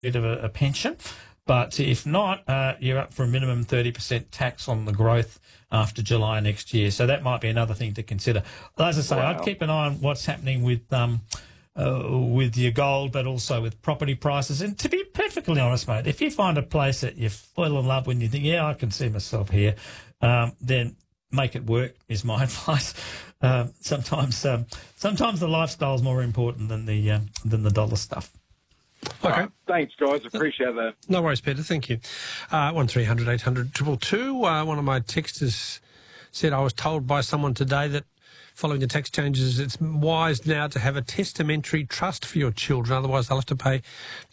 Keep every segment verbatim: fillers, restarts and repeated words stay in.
bit of a, a pension. But if not, uh, you're up for a minimum thirty percent tax on the growth after July next year. So that might be another thing to consider. As I say, wow. I'd keep an eye on what's happening with um, uh, with your gold, but also with property prices. And to be perfectly honest, mate, if you find a place that you fall in love with and you think, yeah, I can see myself here, um, then make it work is my advice. Um, sometimes, um, sometimes the lifestyle is more important than the um, than the dollar stuff. Okay. Uh, thanks, guys. Appreciate that. No worries, Peter. Thank you. Uh, one three hundred eight hundred two two two. Uh, one of my texters said, I was told by someone today that following the tax changes, it's wise now to have a testamentary trust for your children. Otherwise, they'll have to pay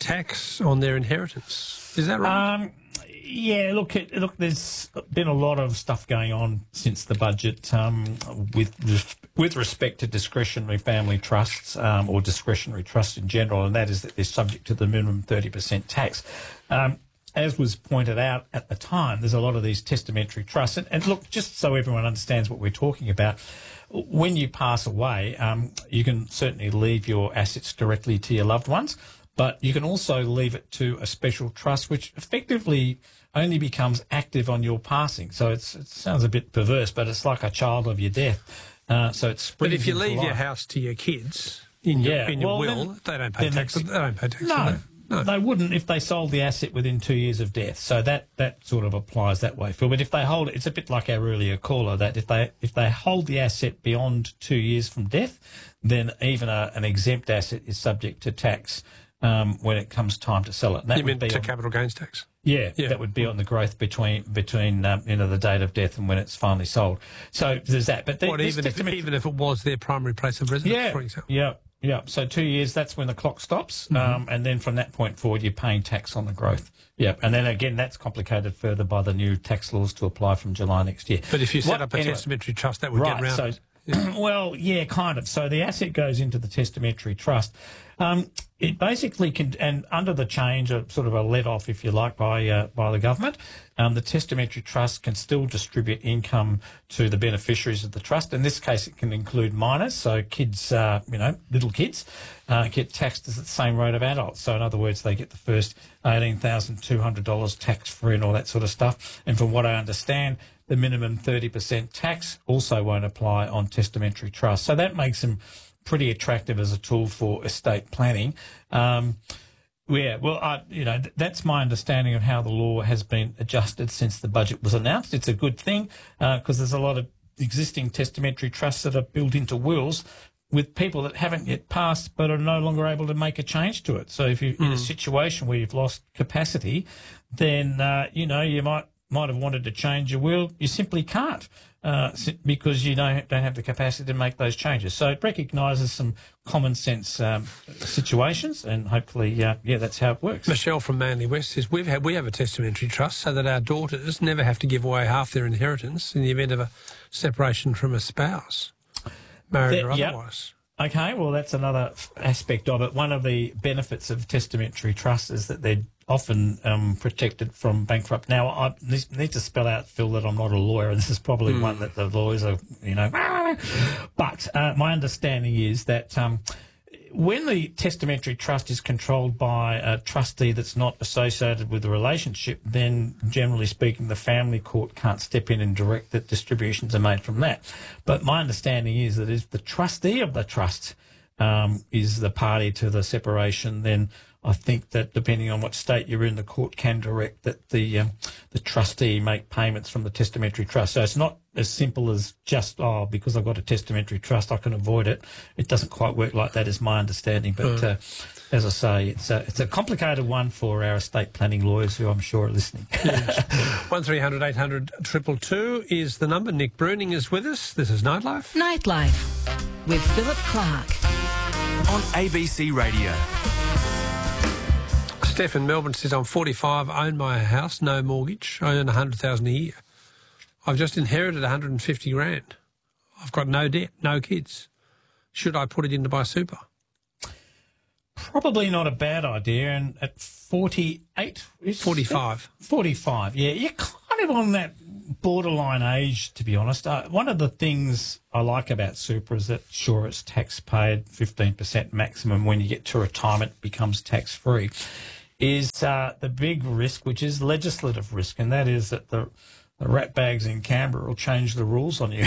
tax on their inheritance. Is that right? Um, yeah, look, it, look, there's been a lot of stuff going on since the budget um, with with respect to discretionary family trusts um, or discretionary trusts in general, and that is that they're subject to the minimum thirty percent tax. Um, as was pointed out at the time, there's a lot of these testamentary trusts. And, and look, just so everyone understands what we're talking about, when you pass away, um, you can certainly leave your assets directly to your loved ones, but you can also leave it to a special trust, which effectively only becomes active on your passing. So it's, it sounds a bit perverse, but it's like a child of your death. Uh, so it's but if you leave your house to your kids in your, yeah, in your well, will, then, they don't pay tax. They don't pay tax. No, no, they wouldn't if they sold the asset within two years of death. So that, that sort of applies that way, Phil. But if they hold it, it's a bit like our earlier caller, that if they if they hold the asset beyond two years from death, then even a, an exempt asset is subject to tax um, when it comes time to sell it. And that you would mean be to on, capital gains tax? Yeah, yeah, that would be on the growth between between um, you know the date of death and when it's finally sold. So there's that. But what, even if even if it was their primary place of residence, yeah, for example. Yeah, yeah. So two years, that's when the clock stops, mm-hmm. um, and then from that point forward, you're paying tax on the growth. Yeah, and then again, that's complicated further by the new tax laws to apply from July next year. But if you set what, up a anyway, testamentary trust, that would right, get around so, it. Yeah. Well, yeah, kind of. So the asset goes into the testamentary trust. Um, it basically can, and under the change, a sort of a let off, if you like, by uh, by the government, um, the testamentary trust can still distribute income to the beneficiaries of the trust. In this case, it can include minors, so kids, uh, you know, little kids, uh, get taxed at the same rate of adults. So in other words, they get the first eighteen thousand two hundred dollars tax free and all that sort of stuff. And from what I understand, the minimum thirty percent tax also won't apply on testamentary trusts. So that makes them pretty attractive as a tool for estate planning. Um, yeah, well, I, you know, th- that's my understanding of how the law has been adjusted since the budget was announced. It's a good thing because uh, there's a lot of existing testamentary trusts that are built into wills with people that haven't yet passed but are no longer able to make a change to it. So if you're mm. in a situation where you've lost capacity, then, uh, you know, you might might have wanted to change your will. You simply can't uh, because you don't, don't have the capacity to make those changes. So it recognises some common sense um, situations, and hopefully, uh, yeah, that's how it works. Michelle from Manly West says, We've had, we have a testamentary trust so that our daughters never have to give away half their inheritance in the event of a separation from a spouse, married or yep. otherwise. Okay, well, that's another aspect of it. One of the benefits of testamentary trusts is that they're often um, protected from bankrupt. Now, I need to spell out, Phil, that I'm not a lawyer, and this is probably mm. one that the lawyers are, you know, but uh, my understanding is that um, when the testamentary trust is controlled by a trustee that's not associated with the relationship, then generally speaking, the family court can't step in and direct that distributions are made from that. But my understanding is that if the trustee of the trust um, is the party to the separation, then I think that depending on what state you're in, the court can direct that the um, the trustee make payments from the testamentary trust. So it's not as simple as just, oh, because I've got a testamentary trust, I can avoid it. It doesn't quite work like that, is my understanding. But uh, as I say, it's a, it's a complicated one for our estate planning lawyers who I'm sure are listening. one three hundred eight hundred two two two is the number. Nick Bruning is with us. This is Nightlife. Nightlife with Philip Clark on A B C Radio. Steph in Melbourne says, I'm forty-five, own my house, no mortgage, I earn one hundred thousand dollars a year. I've just inherited one hundred fifty grand. I've got no debt, no kids. Should I put it into my super? Probably not a bad idea. And at forty-eight? forty-five. forty-five, yeah. You're kind of on that borderline age, to be honest. Uh, one of the things I like about super is that, sure, it's tax paid, fifteen percent maximum. When you get to retirement, it becomes tax-free. is uh, the big risk, which is legislative risk, and that is that the The rat bags in Canberra will change the rules on you.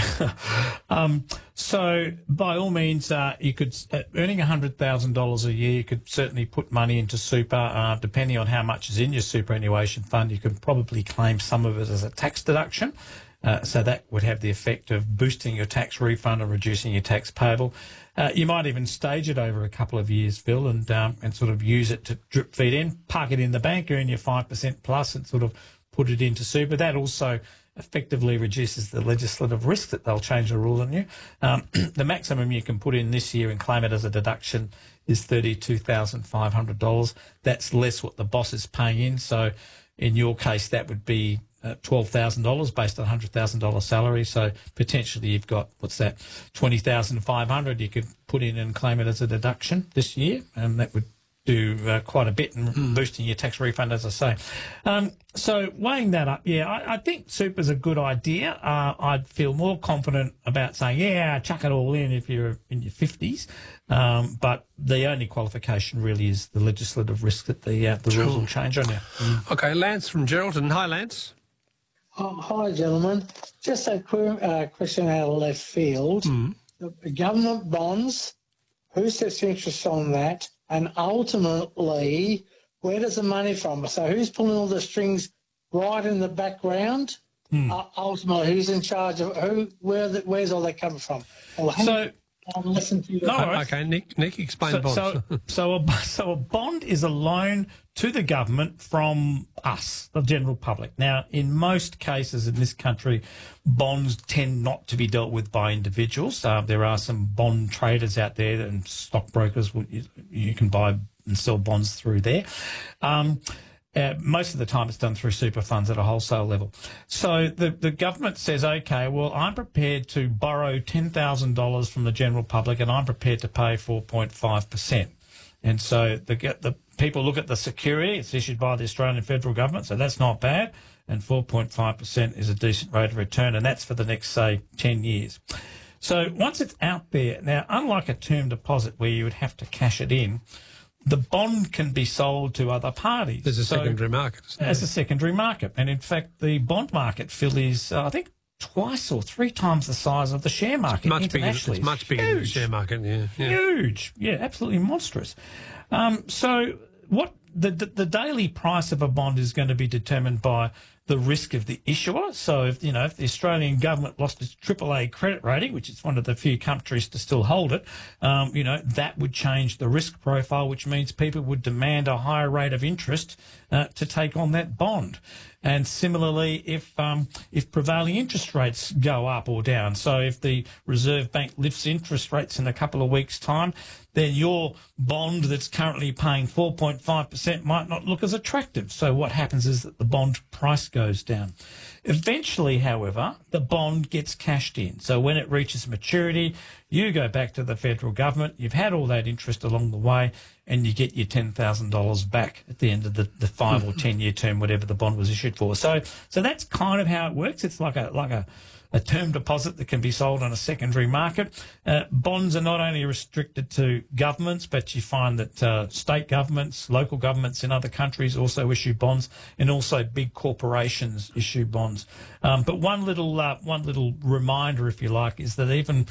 um, so, by all means, uh, you could uh, earning one hundred thousand dollars a year. You could certainly put money into super, uh, depending on how much is in your superannuation fund. You could probably claim some of it as a tax deduction. Uh, so that would have the effect of boosting your tax refund and reducing your tax payable. Uh, you might even stage it over a couple of years, Phil, and um, and sort of use it to drip feed in, park it in the bank, earn your five percent plus, and sort of put it into super. That also effectively reduces the legislative risk that they'll change the rule on you. Um, the maximum you can put in this year and claim it as a deduction is thirty-two thousand five hundred dollars. That's less what the boss is paying in. So in your case, that would be uh, twelve thousand dollars based on one hundred thousand dollars salary. So potentially you've got, what's that, twenty thousand five hundred dollars you could put in and claim it as a deduction this year, and that would do uh, quite a bit in mm. boosting your tax refund, as I say. Um, so weighing that up, yeah, I, I think super's a good idea. Uh, I'd feel more confident about saying, yeah, chuck it all in if you're in your fifties. Um, but the only qualification really is the legislative risk that the uh, the sure. rules will change on you. Mm. Okay, Lance from Geraldton. Hi, Lance. Oh, hi, gentlemen. Just a qu- uh, question out of left field. Mm. The government bonds, who sets interest on that? And ultimately, where does the money from? So who's pulling all the strings right in the background? Mm. Uh, ultimately, who's in charge of who? Where? The, where's all that coming from? I'll so, I'll listen to you. No, oh, okay, Nick. Nick, explain so, bonds. So, so, a, so a bond is a loan to the government from us, the general public. Now, in most cases in this country, bonds tend not to be dealt with by individuals. Uh, there are some bond traders out there and stockbrokers. You, you can buy and sell bonds through there. Um, Uh, most of the time it's done through super funds at a wholesale level. So the, the government says, okay, well, I'm prepared to borrow ten thousand dollars from the general public and I'm prepared to pay four point five percent. And so the, the people look at the security. It's issued by the Australian federal government, so that's not bad. And four point five percent is a decent rate of return, and that's for the next, say, ten years. So once it's out there, now, unlike a term deposit where you would have to cash it in, the bond can be sold to other parties. There's a so, secondary market. As a secondary market. And in fact, the bond market, Phil, is, uh, I think, twice or three times the size of the share market. It's much bigger, internationally. it's much bigger than the share market, yeah. yeah. Huge. Yeah, absolutely monstrous. Um, so what the, the the daily price of a bond is going to be determined by the risk of the issuer. So, if, you know, if the Australian government lost its triple A credit rating, which is one of the few countries to still hold it, um, you know, that would change the risk profile, which means people would demand a higher rate of interest uh, to take on that bond. And similarly, if um, if prevailing interest rates go up or down, so if the Reserve Bank lifts interest rates in a couple of weeks' time, then your bond that's currently paying four point five percent might not look as attractive. So what happens is that the bond price goes down. Eventually, however, the bond gets cashed in. So when it reaches maturity, you go back to the federal government, you've had all that interest along the way, and you get your ten thousand dollars back at the end of the, the five or ten-year term, whatever the bond was issued for. So so that's kind of how it works. It's like a like a, a term deposit that can be sold on a secondary market. Uh, bonds are not only restricted to governments, but you find that uh, state governments, local governments in other countries also issue bonds, and also big corporations issue bonds. Um, but one little uh, one little reminder, if you like, is that even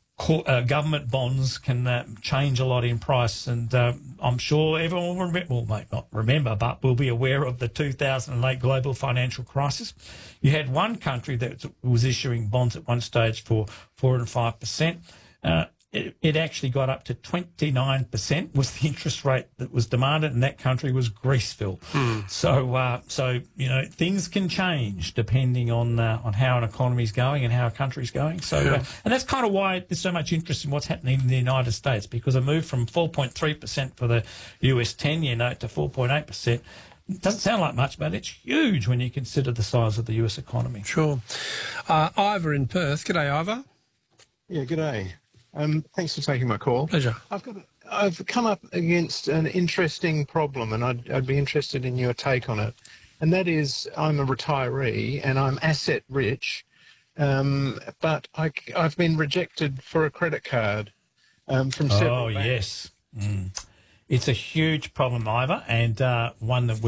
Uh, government bonds can uh, change a lot in price, and uh, I'm sure everyone will remember, well, might not remember, but will be aware of the two thousand eight global financial crisis. You had one country that was issuing bonds at one stage for four and five percent. Uh, it, it actually got up to twenty-nine percent was the interest rate that was demanded, and that country was Greece, Phil. Hmm. So, uh, so you know, things can change depending on uh, on how an economy's going and how a country's going. So, yeah. uh, and that's kind of why there's so much interest in what's happening in the United States, because a move from four point three percent for the U S ten-year note to four point eight percent doesn't sound like much, but it's huge when you consider the size of the U S economy. Sure. Uh, Ivor in Perth. G'day, Ivor. Yeah, g'day. Um, thanks for taking my call. Pleasure. I've got, I've come up against an interesting problem, and I'd, I'd be interested in your take on it. And that is, I'm a retiree and I'm asset rich, um, but I, I've been rejected for a credit card um, from several Oh, banks. yes. Mm. It's a huge problem, Ivor, and uh, one that we